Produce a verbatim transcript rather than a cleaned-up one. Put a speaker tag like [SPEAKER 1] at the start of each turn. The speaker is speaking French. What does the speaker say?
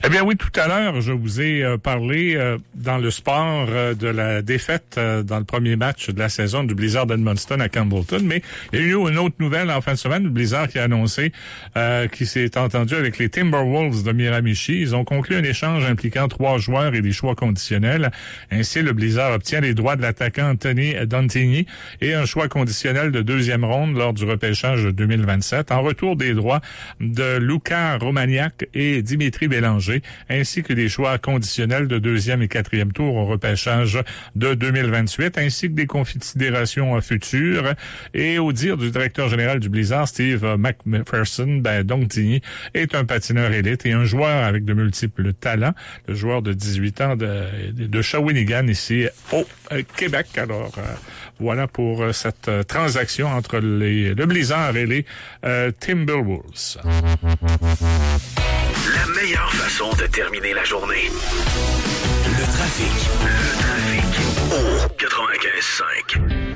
[SPEAKER 1] Eh bien oui, tout à l'heure, je vous ai euh, parlé euh, dans le sport euh, de la défaite euh, dans le premier match de la saison du Blizzard d'Edmundston à Campbellton, mais il y a eu une autre nouvelle en fin de semaine, le Blizzard qui a annoncé euh, qu'il s'est entendu avec les Timberwolves de Miramichi. Ils ont conclu un échange impliquant trois joueurs et des choix conditionnels. Ainsi, le Blizzard obtient les droits de l'attaquant Anthony Dantigny et un choix conditionnel de deuxième ronde lors du repêchage de deux mille vingt-sept, en retour des droits de Luka Romaniak et Dimitri Bélanger, ainsi que des choix conditionnels de deuxième et quatrième tour au repêchage de deux mille vingt-huit, ainsi que des considérations futures. Et au dire du directeur général du Blizzard, Steve McPherson, ben, Dantigny est un patineur élite et un joueur avec de multiples talents. Le joueur de dix-huit ans de, de Shawinigan ici au Québec. Alors, euh, voilà pour euh, cette euh, transaction entre les, le Blizzard et les euh, Timberwolves.
[SPEAKER 2] La meilleure façon de terminer la journée.